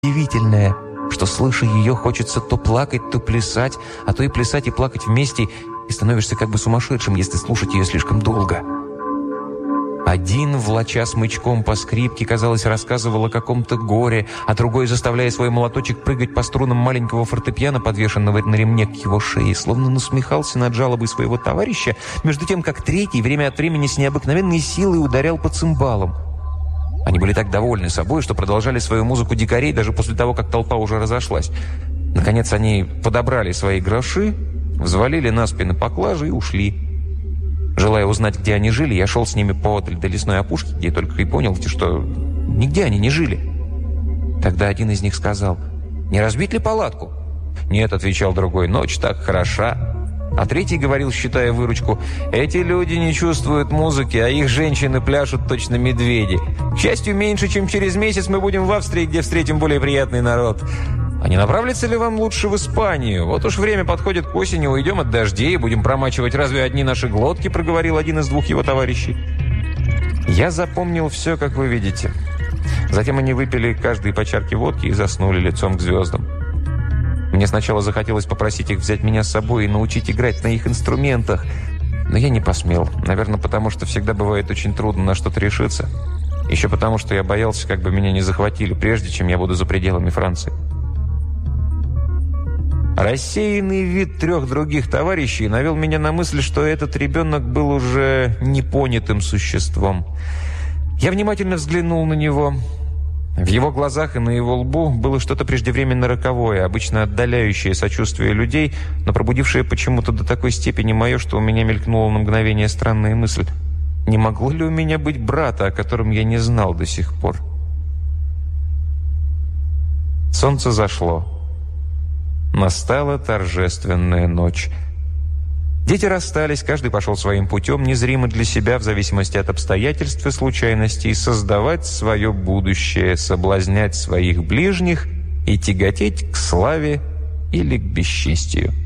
удивительное, что, слыша ее, хочется то плакать, то плясать, а то и плясать и плакать вместе, и становишься как бы сумасшедшим, если слушать ее слишком долго. Один, влача смычком по скрипке, казалось, рассказывал о каком-то горе, а другой, заставляя свой молоточек прыгать по струнам маленького фортепиано, подвешенного на ремне к его шее, словно насмехался над жалобой своего товарища, между тем, как третий время от времени с необыкновенной силой ударял по цимбалам. Они были так довольны собой, что продолжали свою музыку дикарей даже после того, как толпа уже разошлась. Наконец они подобрали свои гроши, взвалили на спины поклажи и ушли. Желая узнать, где они жили, я шел с ними поодаль до лесной опушки, где только и понял, что нигде они не жили. Тогда один из них сказал: «Не разбить ли палатку?» «Нет», — отвечал другой, — «ночь так хороша». А третий говорил, считая выручку: «Эти люди не чувствуют музыки, а их женщины пляшут точно медведи. К счастью, меньше чем через месяц мы будем в Австрии, где встретим более приятный народ. А не направиться ли вам лучше в Испанию? Вот уж время подходит к осени, уйдем от дождей, будем промачивать разве одни наши глотки», — проговорил один из двух его товарищей. Я запомнил все, как вы видите. Затем они выпили каждый по чарке водки и заснули лицом к звездам. Мне сначала захотелось попросить их взять меня с собой и научить играть на их инструментах, но я не посмел. Наверное, потому что всегда бывает очень трудно на что-то решиться. Еще потому, что я боялся, как бы меня не захватили, прежде чем я буду за пределами Франции. Рассеянный вид трех других товарищей навел меня на мысль, что этот ребенок был уже непонятым существом. Я внимательно взглянул на него. В его глазах и на его лбу было что-то преждевременно роковое, обычно отдаляющее сочувствие людей, но пробудившее почему-то до такой степени мое, что у меня мелькнула на мгновение странная мысль. Не могло ли у меня быть брата, о котором я не знал до сих пор? Солнце зашло. Настала торжественная ночь. Дети расстались, каждый пошел своим путем, незримо для себя, в зависимости от обстоятельств и случайностей, создавать свое будущее, соблазнять своих ближних и тяготеть к славе или к бесчестию.